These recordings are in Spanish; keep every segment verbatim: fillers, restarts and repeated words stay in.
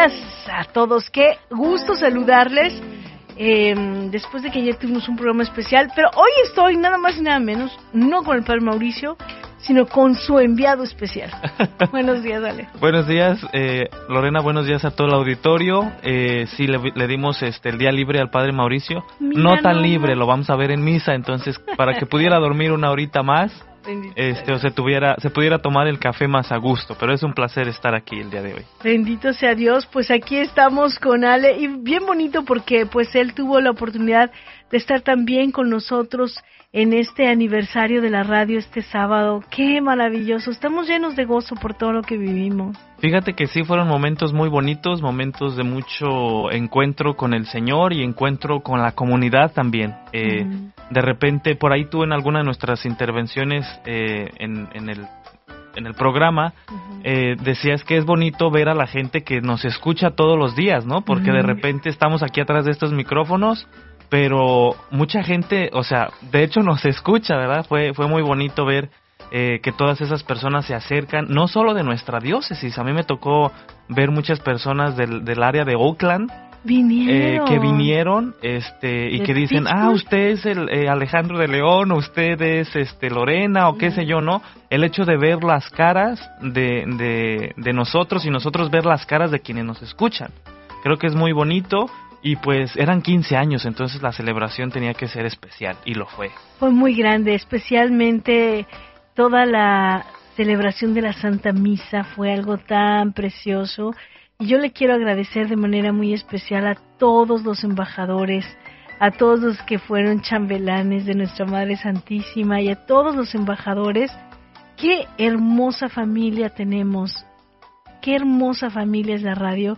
días a todos. Qué gusto saludarles. Eh, después de que ayer tuvimos un programa especial, pero hoy estoy nada más y nada menos, no con el padre Mauricio, sino con su enviado especial. Buenos días, Ale. Buenos días, eh, Lorena, buenos días a todo el auditorio. Eh, sí, le, le dimos este el día libre al padre Mauricio. Mira, no tan no, libre, no. Lo vamos a ver en misa, entonces para que pudiera dormir una horita más, Bendito este, o se tuviera, se pudiera tomar el café más a gusto, pero es un placer estar aquí el día de hoy. Bendito sea Dios, pues aquí estamos con Ale, y bien bonito porque pues él tuvo la oportunidad de estar también con nosotros en este aniversario de la radio este sábado. ¡Qué maravilloso! Estamos llenos de gozo por todo lo que vivimos. Fíjate que sí, fueron momentos muy bonitos, momentos de mucho encuentro con el Señor y encuentro con la comunidad también. Eh, uh-huh. De repente, por ahí tú en alguna de nuestras intervenciones eh, en, en el en el programa, uh-huh. eh, decías que es bonito ver a la gente que nos escucha todos los días, ¿no? Porque uh-huh. de repente estamos aquí atrás de estos micrófonos, pero mucha gente, o sea, de hecho nos escucha, ¿verdad? Fue fue muy bonito ver eh, que todas esas personas se acercan, no solo de nuestra diócesis, a mí me tocó ver muchas personas del, del área de Oakland, vinieron. Eh, que vinieron este y que dicen, Pittsburgh? ah, usted es el eh, Alejandro de León, usted es este Lorena, o qué sé yo, ¿no? El hecho de ver las caras de, de, de nosotros y nosotros ver las caras de quienes nos escuchan, creo que es muy bonito. Y pues eran quince años, entonces la celebración tenía que ser especial, y lo fue. Fue muy grande, especialmente toda la celebración de la Santa Misa fue algo tan precioso. Y yo le quiero agradecer de manera muy especial a todos los embajadores, a todos los que fueron chambelanes de nuestra Madre Santísima y a todos los embajadores. Qué hermosa familia tenemos, qué hermosa familia es la radio,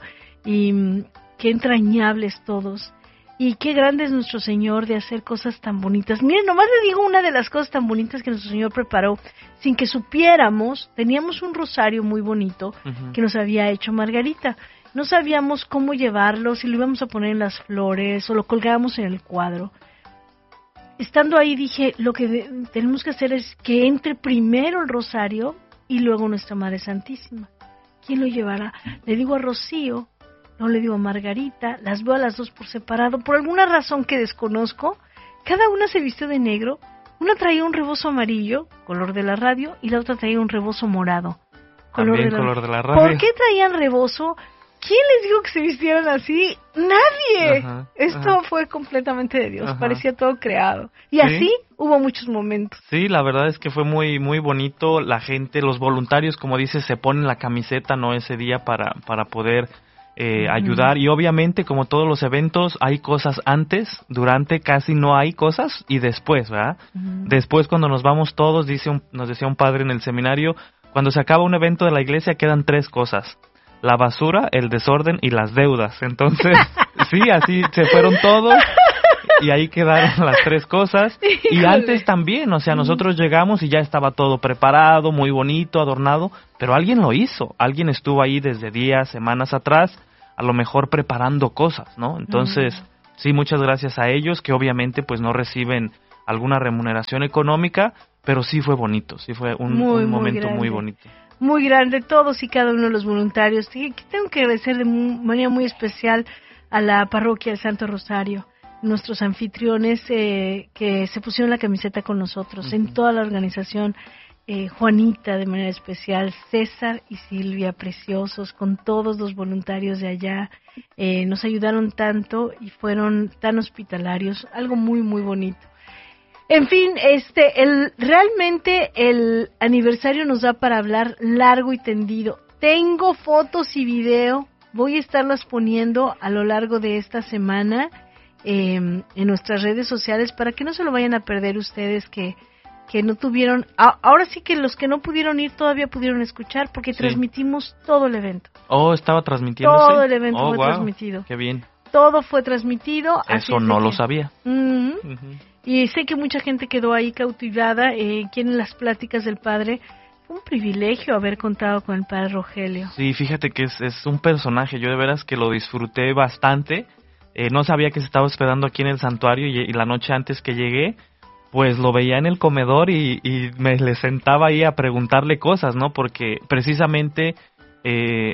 y qué entrañables todos, y qué grande es nuestro Señor de hacer cosas tan bonitas. Miren, nomás le digo una de las cosas tan bonitas que nuestro Señor preparó, sin que supiéramos. Teníamos un rosario muy bonito uh-huh. que nos había hecho Margarita. No sabíamos cómo llevarlo, si lo íbamos a poner en las flores o lo colgábamos en el cuadro. Estando ahí dije, lo que de- tenemos que hacer es que entre primero el rosario y luego nuestra Madre Santísima. ¿Quién lo llevará? Le digo a Rocío, no le digo a Margarita, las veo a las dos por separado, por alguna razón que desconozco. Cada una se vistió de negro, una traía un rebozo amarillo, color de la radio, y la otra traía un rebozo morado, color, También de, la... color de la radio. ¿Por qué traían rebozo? ¿Quién les dijo que se vistieran así? ¡Nadie! Ajá, Esto ajá. fue completamente de Dios, ajá. parecía todo creado. Y ¿Sí? así hubo muchos momentos. Sí, la verdad es que fue muy muy bonito. La gente, los voluntarios, como dices, se ponen la camiseta, ¿no? Ese día para, para poder eh, uh-huh. ayudar. Y obviamente, como todos los eventos, hay cosas antes, durante casi no hay cosas, y después, ¿verdad? Uh-huh. Después, cuando nos vamos todos, dice un, nos decía un padre en el seminario, cuando se acaba un evento de la iglesia quedan tres cosas: la basura, el desorden y las deudas. Entonces, sí, así se fueron todos y ahí quedaron las tres cosas. Y antes también, o sea, nosotros llegamos y ya estaba todo preparado, muy bonito, adornado, pero alguien lo hizo, alguien estuvo ahí desde días, semanas atrás, a lo mejor preparando cosas, ¿no? Entonces, sí, muchas gracias a ellos, que obviamente pues no reciben alguna remuneración económica, pero sí fue bonito, sí fue un, muy, un momento muy, muy bonito. Muy grande, todos y cada uno de los voluntarios. Tengo que agradecer de manera muy especial a la parroquia del Santo Rosario, nuestros anfitriones eh, que se pusieron la camiseta con nosotros, uh-huh. en toda la organización, eh, Juanita de manera especial, César y Silvia, preciosos, con todos los voluntarios de allá, eh, nos ayudaron tanto y fueron tan hospitalarios, algo muy muy bonito. En fin, este, el, realmente el aniversario nos da para hablar largo y tendido. Tengo fotos y video, voy a estarlas poniendo a lo largo de esta semana eh, en nuestras redes sociales para que no se lo vayan a perder ustedes que, que no tuvieron. A, ahora sí que los que no pudieron ir todavía pudieron escuchar porque sí. transmitimos todo el evento. Oh, estaba transmitiéndose. Todo el evento oh, fue wow. transmitido. Qué bien. Todo fue transmitido. Eso no que, lo sabía. Uh-huh. Uh-huh. Y sé que mucha gente quedó ahí cautivada, eh, aquí en las pláticas del padre. Fue un privilegio haber contado con el padre Rogelio. Sí, fíjate que es, es un personaje, yo de veras que lo disfruté bastante. Eh, no sabía que se estaba hospedando aquí en el santuario y, y la noche antes que llegué, pues lo veía en el comedor y, y me le sentaba ahí a preguntarle cosas, ¿no? Porque precisamente eh,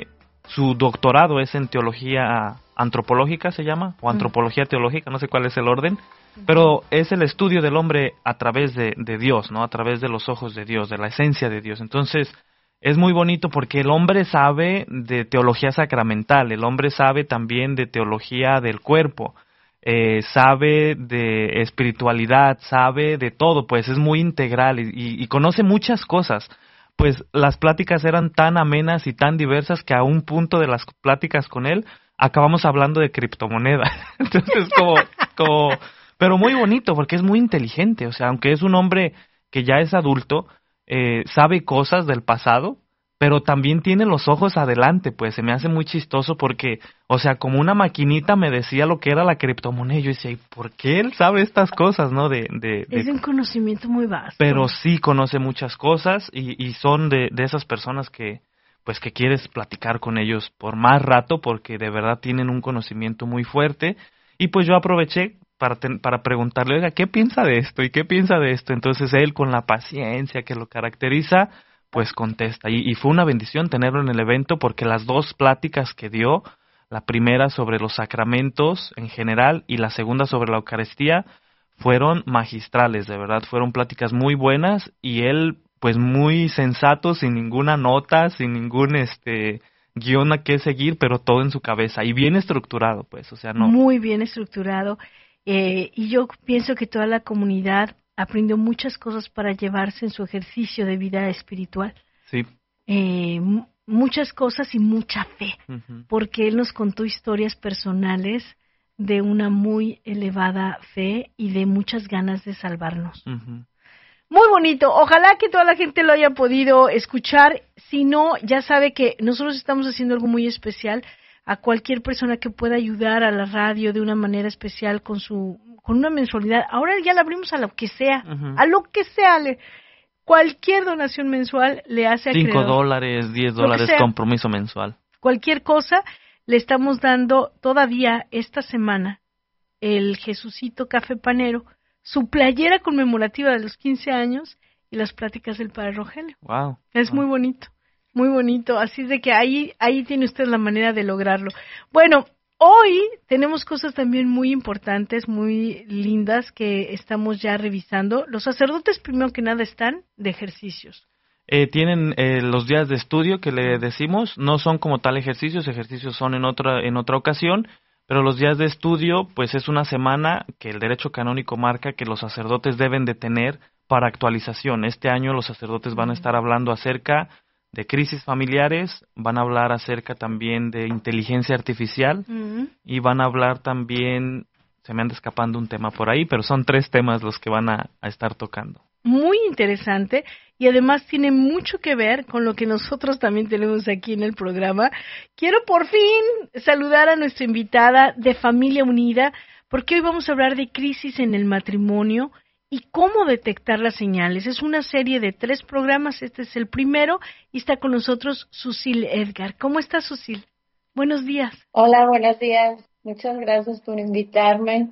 su doctorado es en teología antropológica, se llama, o antropología teológica, no sé cuál es el orden, pero es el estudio del hombre a través de, de Dios, ¿no? A través de los ojos de Dios, de la esencia de Dios. Entonces, es muy bonito porque el hombre sabe de teología sacramental, el hombre sabe también de teología del cuerpo, eh, sabe de espiritualidad, sabe de todo, pues es muy integral y, y, y conoce muchas cosas. Pues las pláticas eran tan amenas y tan diversas que a un punto de las pláticas con él acabamos hablando de criptomoneda. Entonces, como, como, pero muy bonito porque es muy inteligente. O sea, aunque es un hombre que ya es adulto, eh, sabe cosas del pasado, pero también tiene los ojos adelante. Pues se me hace muy chistoso porque, o sea, como una maquinita me decía lo que era la criptomoneda. Y yo decía, ¿y por qué él sabe estas cosas, no? De, de, de... Es un conocimiento muy vasto. Pero sí conoce muchas cosas y, y son de, de esas personas que, pues que quieres platicar con ellos por más rato porque de verdad tienen un conocimiento muy fuerte. Y pues yo aproveché para, ten, para preguntarle, oiga, ¿qué piensa de esto? ¿Y qué piensa de esto? Entonces él, con la paciencia que lo caracteriza, pues contesta. Y, y fue una bendición tenerlo en el evento porque las dos pláticas que dio, la primera sobre los sacramentos en general y la segunda sobre la Eucaristía, fueron magistrales, de verdad, fueron pláticas muy buenas y él pues muy sensato, sin ninguna nota, sin ningún este guión a qué seguir, pero todo en su cabeza y bien estructurado, pues, o sea, no. Muy bien estructurado eh, y yo pienso que toda la comunidad aprendió muchas cosas para llevarse en su ejercicio de vida espiritual. Sí. Eh, m- muchas cosas y mucha fe, Uh-huh. porque él nos contó historias personales de una muy elevada fe y de muchas ganas de salvarnos. Uh-huh. Muy bonito, ojalá que toda la gente lo haya podido escuchar, si no, ya sabe que nosotros estamos haciendo algo muy especial a cualquier persona que pueda ayudar a la radio de una manera especial con su con una mensualidad. Ahora ya la abrimos a lo que sea, Uh-huh. a lo que sea, le, cualquier donación mensual le hace Cinco acreedor. dólares, diez dólares, compromiso mensual. Cualquier cosa, le estamos dando todavía esta semana el Jesucito Café Panero, su playera conmemorativa de los quince años y las pláticas del Padre Rogelio. Wow. Es wow. muy bonito, muy bonito. Así es de que ahí, ahí tiene usted la manera de lograrlo. Bueno, hoy tenemos cosas también muy importantes, muy lindas que estamos ya revisando. Los sacerdotes, primero que nada, están de ejercicios. Eh, tienen eh, los días de estudio que le decimos, no son como tal ejercicios, ejercicios son en otra en otra ocasión, pero los días de estudio, pues es una semana que el derecho canónico marca que los sacerdotes deben de tener para actualización. Este año los sacerdotes van a estar hablando acerca de crisis familiares, van a hablar acerca también de inteligencia artificial Uh-huh. y van a hablar también, se me anda escapando un tema por ahí, pero son tres temas los que van a, a estar tocando. Muy interesante y además tiene mucho que ver con lo que nosotros también tenemos aquí en el programa. Quiero por fin saludar a nuestra invitada de Familia Unida, porque hoy vamos a hablar de crisis en el matrimonio y cómo detectar las señales. Es una serie de tres programas, este es el primero y está con nosotros Susil Edgar. ¿Cómo estás, Susil? Buenos días. Hola, buenos días. Muchas gracias por invitarme.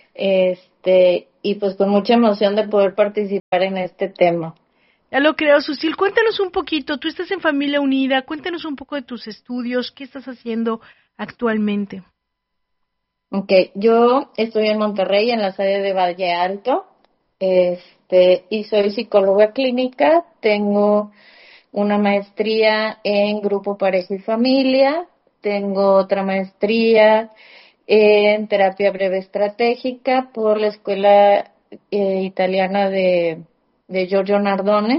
Este, y pues con mucha emoción de poder participar en este tema. Ya lo creo, Susil. Cuéntanos un poquito. Tú estás en Familia Unida. Cuéntanos un poco de tus estudios. ¿Qué estás haciendo actualmente? Ok, yo estoy en Monterrey, en la sede de Valle Alto. Este, y soy psicóloga clínica. Tengo una maestría en grupo, pareja y familia. Tengo otra maestría en terapia breve estratégica por la escuela eh, italiana de, de Giorgio Nardone.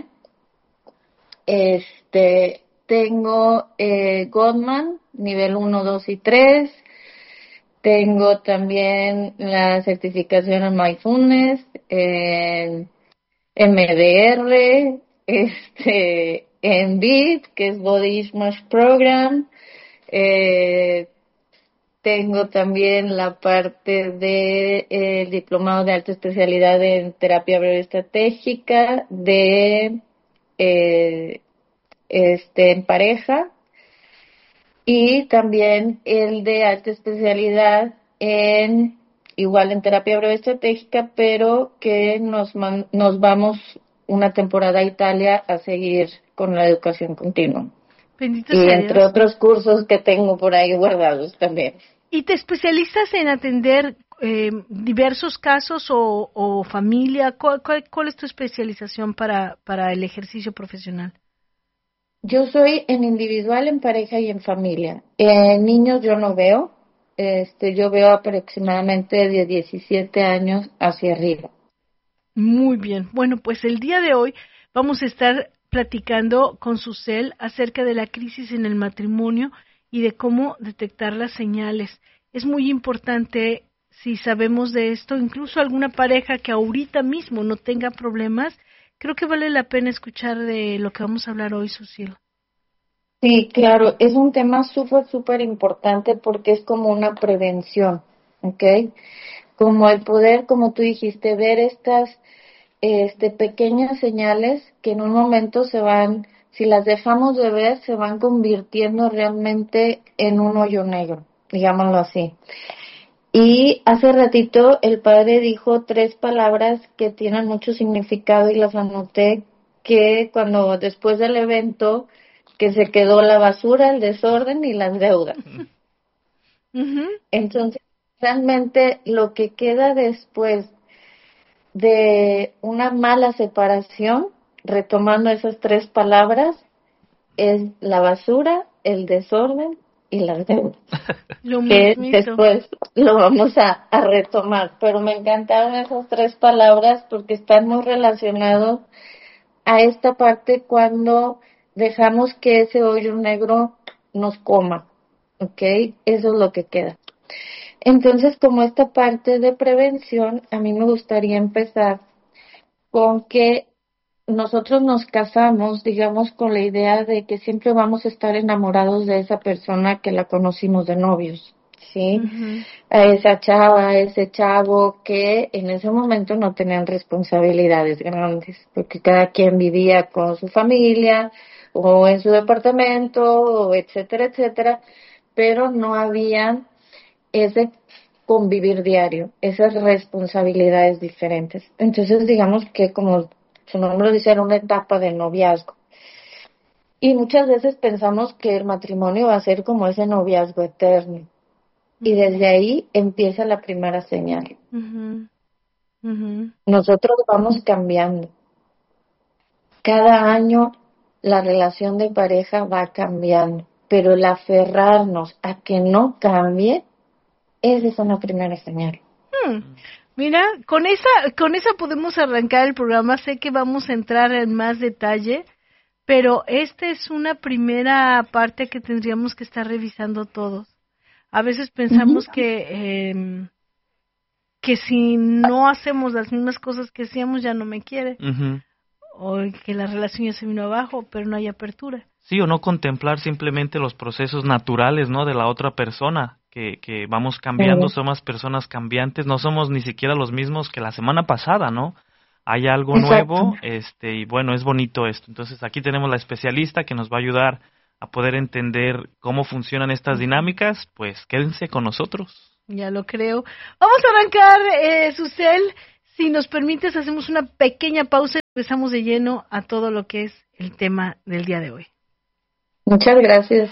Este, tengo eh, Gottman, nivel uno, dos y tres. Tengo también la certificación en Mindfulness, en M D R, este, en B I T, que es Body Image Program. Eh, Tengo también la parte de eh, el diplomado de alta especialidad en terapia breve estratégica de eh, este en pareja y también el de alta especialidad en igual en terapia breve estratégica, pero que nos man, nos vamos una temporada a Italia a seguir con la educación continua. Bendito y sea entre Dios. otros cursos que tengo por ahí guardados también. ¿Y te especializas en atender eh, diversos casos o, o familia? ¿Cuál, cuál, cuál es tu especialización para, para el ejercicio profesional? Yo soy en individual, en pareja y en familia. En niños yo no veo, este, yo veo aproximadamente de diecisiete años hacia arriba. Muy bien. Bueno, pues el día de hoy vamos a estar platicando con Susel acerca de la crisis en el matrimonio y de cómo detectar las señales. Es muy importante, si sabemos de esto, incluso alguna pareja que ahorita mismo no tenga problemas, creo que vale la pena escuchar de lo que vamos a hablar hoy, Susel. Sí, claro, es un tema súper, súper importante porque es como una prevención, ¿ok? Como el poder, como tú dijiste, ver estas este, pequeñas señales que en un momento se van, si las dejamos de ver, se van convirtiendo realmente en un hoyo negro, digámoslo así. Y hace ratito el padre dijo tres palabras que tienen mucho significado y las anoté, que cuando después del evento, que se quedó la basura, el desorden y las deudas. Uh-huh. Entonces, realmente lo que queda después de una mala separación, retomando esas tres palabras, es la basura, el desorden y las deudas. Lo que mismito. después lo vamos a, a retomar, pero me encantaron esas tres palabras porque están muy relacionados a esta parte cuando dejamos que ese hoyo negro nos coma, ¿ok? Eso es lo que queda. Entonces, como esta parte de prevención, a mí me gustaría empezar con que nosotros nos casamos, digamos, con la idea de que siempre vamos a estar enamorados de esa persona que la conocimos de novios, ¿sí? Uh-huh. A esa chava, a ese chavo que en ese momento no tenían responsabilidades grandes, porque cada quien vivía con su familia o en su departamento, o etcétera, etcétera, pero no había ese convivir diario, esas responsabilidades diferentes. Entonces, digamos que como su nombre lo dice, era una etapa de noviazgo. Y muchas veces pensamos que el matrimonio va a ser como ese noviazgo eterno. Y desde ahí empieza la primera señal. Uh-huh. Uh-huh. Nosotros vamos cambiando. Cada año la relación de pareja va cambiando, pero el aferrarnos a que no cambie, esa es una primera señal. Hmm. Mira, con esa, con esa podemos arrancar el programa. Sé que vamos a entrar en más detalle, pero esta es una primera parte que tendríamos que estar revisando todos. A veces pensamos uh-huh. que eh, que si no hacemos las mismas cosas que hacíamos ya no me quiere, uh-huh. o que la relación ya se vino abajo, pero no hay apertura. Sí, o no contemplar simplemente los procesos naturales, ¿no?, de la otra persona. Que, que vamos cambiando, uh-huh. somos personas cambiantes, no somos ni siquiera los mismos que la semana pasada, ¿no? Hay algo Exacto. nuevo, este, y bueno, es bonito esto. Entonces aquí tenemos la especialista que nos va a ayudar a poder entender cómo funcionan estas dinámicas. Pues quédense con nosotros. Ya lo creo. Vamos a arrancar, eh, Susel. Si nos permites, hacemos una pequeña pausa y empezamos de lleno a todo lo que es el tema del día de hoy. Muchas gracias.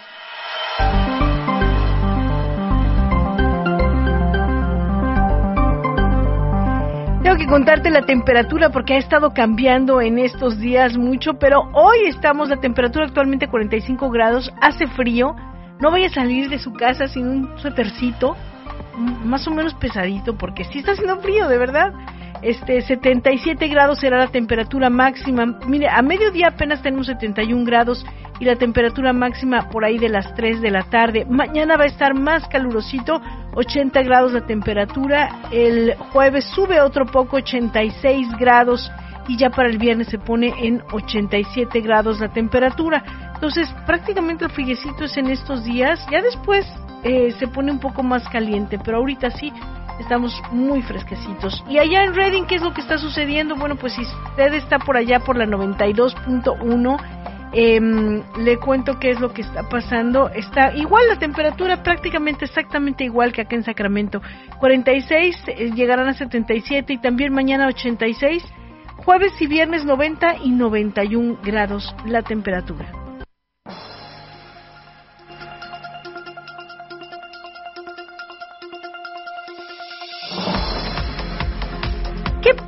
Tengo que contarte la temperatura porque ha estado cambiando en estos días mucho, pero hoy estamos, la temperatura actualmente cuarenta y cinco grados, hace frío, no vaya a salir de su casa sin un suétercito, más o menos pesadito, porque sí está haciendo frío, de verdad. Este, setenta y siete grados será la temperatura máxima. Mire, a mediodía apenas tenemos setenta y un grados y la temperatura máxima por ahí de las tres de la tarde. Mañana va a estar más calurosito, ochenta grados la temperatura. El jueves sube otro poco, ochenta y seis grados, y ya para el viernes se pone en ochenta y siete grados la temperatura. Entonces, prácticamente el friecito es en estos días. Ya después eh, se pone un poco más caliente, pero ahorita sí estamos muy fresquecitos. Y allá en Redding, ¿qué es lo que está sucediendo? Bueno, pues si usted está por allá por la noventa y dos punto uno, eh, le cuento qué es lo que está pasando. Está igual la temperatura, prácticamente exactamente igual que acá en Sacramento. cuarenta y seis, eh, llegarán a setenta y siete y también mañana ochenta y seis. Jueves y viernes noventa y noventa y un grados la temperatura.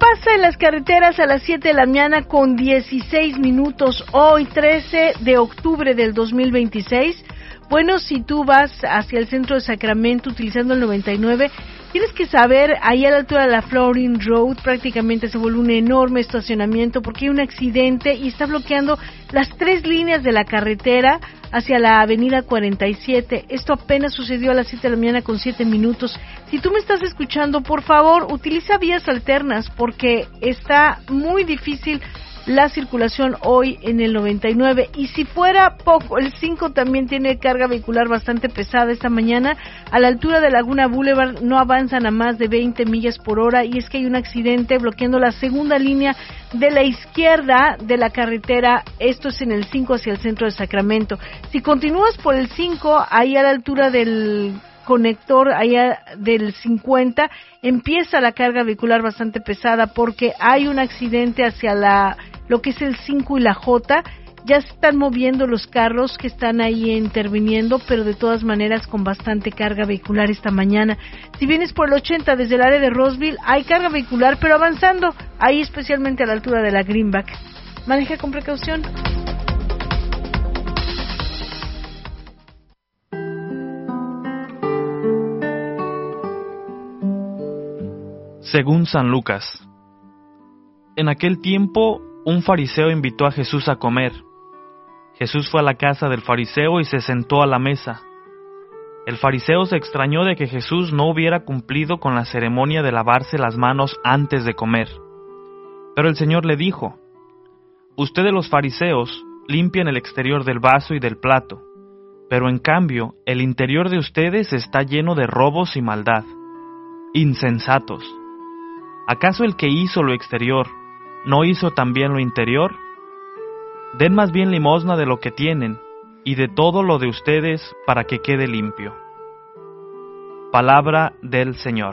pasa en las carreteras a las siete de la mañana con dieciséis minutos, hoy trece de octubre del dos mil veintiséis? Bueno, si tú vas hacia el centro de Sacramento utilizando el noventa y nueve, tienes que saber, ahí a la altura de la Flooring Road prácticamente se vuelve un enorme estacionamiento porque hay un accidente y está bloqueando las tres líneas de la carretera hacia la avenida cuarenta y siete. Esto apenas sucedió a las siete de la mañana con siete minutos. Si tú me estás escuchando, por favor, utiliza vías alternas porque está muy difícil la circulación hoy en el noventa y nueve, y si fuera poco, el cinco también tiene carga vehicular bastante pesada esta mañana. A la altura de Laguna Boulevard no avanzan a más de veinte millas por hora, y es que hay un accidente bloqueando la segunda línea de la izquierda de la carretera. Esto es en el cinco hacia el centro de Sacramento. Si continúas por el cinco, ahí a la altura del conector allá del cincuenta, empieza la carga vehicular bastante pesada porque hay un accidente hacia la lo que es el cinco y la J. Ya se están moviendo los carros que están ahí interviniendo, pero de todas maneras con bastante carga vehicular esta mañana. Si vienes por el ochenta desde el área de Roseville, hay carga vehicular, pero avanzando, ahí especialmente a la altura de la Greenback. Maneja con precaución. Según San Lucas. En aquel tiempo, un fariseo invitó a Jesús a comer. Jesús fue a la casa del fariseo y se sentó a la mesa. El fariseo se extrañó de que Jesús no hubiera cumplido con la ceremonia de lavarse las manos antes de comer. Pero el Señor le dijo: ustedes los fariseos limpian el exterior del vaso y del plato, pero en cambio el interior de ustedes está lleno de robos y maldad. Insensatos. ¿Acaso el que hizo lo exterior no hizo también lo interior? Den más bien limosna de lo que tienen, y de todo lo de ustedes para que quede limpio. Palabra del Señor.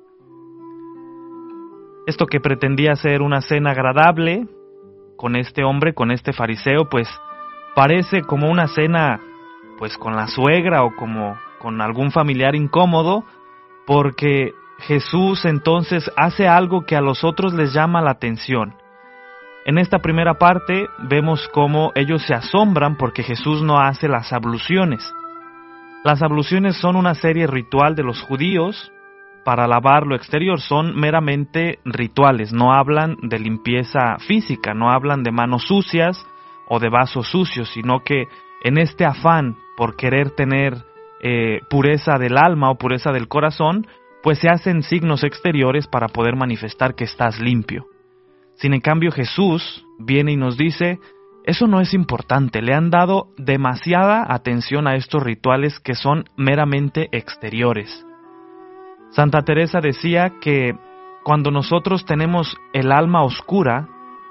Esto que pretendía ser una cena agradable con este hombre, con este fariseo, pues parece como una cena pues con la suegra o como con algún familiar incómodo, porque Jesús entonces hace algo que a los otros les llama la atención. En esta primera parte vemos cómo ellos se asombran porque Jesús no hace las abluciones. Las abluciones son una serie ritual de los judíos para lavar lo exterior, son meramente rituales, no hablan de limpieza física, no hablan de manos sucias o de vasos sucios, sino que en este afán por querer tener eh, pureza del alma o pureza del corazón, pues se hacen signos exteriores para poder manifestar que estás limpio. Sin en cambio, Jesús viene y nos dice, eso no es importante, le han dado demasiada atención a estos rituales que son meramente exteriores. Santa Teresa decía que cuando nosotros tenemos el alma oscura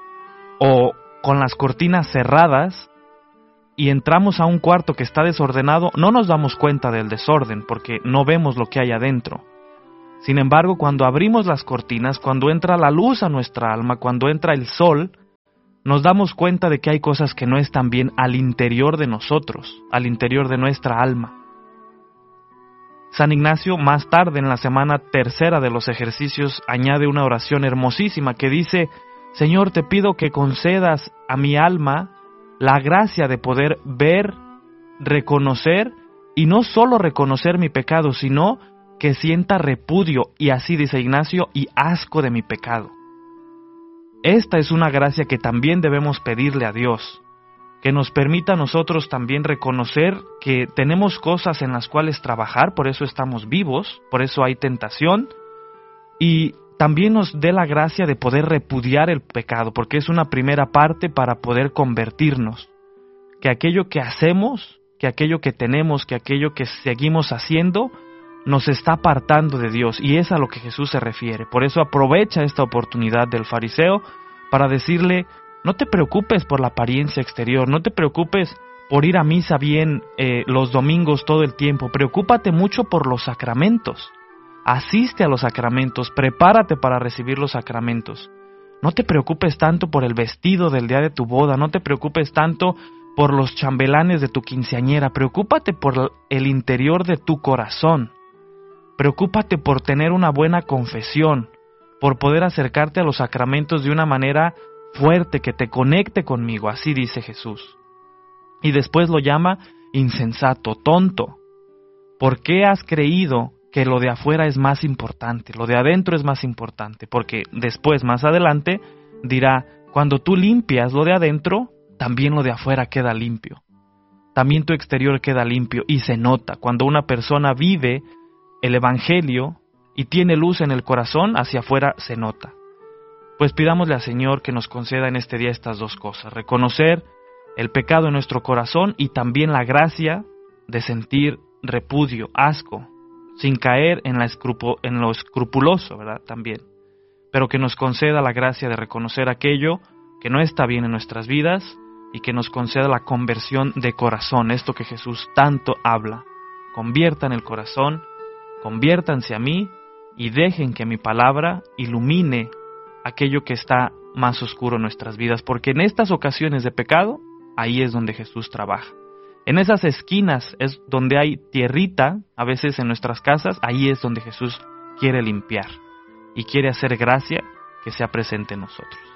o con las cortinas cerradas y entramos a un cuarto que está desordenado, no nos damos cuenta del desorden porque no vemos lo que hay adentro. Sin embargo, cuando abrimos las cortinas, cuando entra la luz a nuestra alma, cuando entra el sol, nos damos cuenta de que hay cosas que no están bien al interior de nosotros, al interior de nuestra alma. San Ignacio, más tarde en la semana tercera de los ejercicios, añade una oración hermosísima que dice: Señor, te pido que concedas a mi alma la gracia de poder ver, reconocer, y no solo reconocer mi pecado, sino que sienta repudio, y así dice Ignacio, y asco de mi pecado. Esta es una gracia que también debemos pedirle a Dios, que nos permita a nosotros también reconocer que tenemos cosas en las cuales trabajar, por eso estamos vivos, por eso hay tentación, y también nos dé la gracia de poder repudiar el pecado, porque es una primera parte para poder convertirnos, que aquello que hacemos, que aquello que tenemos, que aquello que seguimos haciendo, nos está apartando de Dios, y es a lo que Jesús se refiere. Por eso aprovecha esta oportunidad del fariseo para decirle: no te preocupes por la apariencia exterior, no te preocupes por ir a misa bien eh, los domingos todo el tiempo, preocúpate mucho por los sacramentos, asiste a los sacramentos, prepárate para recibir los sacramentos. No te preocupes tanto por el vestido del día de tu boda, no te preocupes tanto por los chambelanes de tu quinceañera, preocúpate por el interior de tu corazón. Preocúpate por tener una buena confesión, por poder acercarte a los sacramentos de una manera fuerte, que te conecte conmigo, así dice Jesús. Y después lo llama insensato, tonto. ¿Por qué has creído que lo de afuera es más importante, lo de adentro es más importante? Porque después, más adelante, dirá, cuando tú limpias lo de adentro, también lo de afuera queda limpio. También tu exterior queda limpio y se nota. Cuando una persona vive el Evangelio y tiene luz en el corazón, hacia afuera se nota. Pues pidámosle al Señor que nos conceda en este día estas dos cosas: reconocer el pecado en nuestro corazón y también la gracia de sentir repudio, asco, sin caer en, la escrupo, en lo escrupuloso, ¿verdad? También. Pero que nos conceda la gracia de reconocer aquello que no está bien en nuestras vidas y que nos conceda la conversión de corazón, esto que Jesús tanto habla. Conviertan el corazón, conviértanse a mí y dejen que mi palabra ilumine aquello que está más oscuro en nuestras vidas, porque en estas ocasiones de pecado, ahí es donde Jesús trabaja. En esas esquinas es donde hay tierrita, a veces en nuestras casas, ahí es donde Jesús quiere limpiar y quiere hacer gracia que sea presente en nosotros.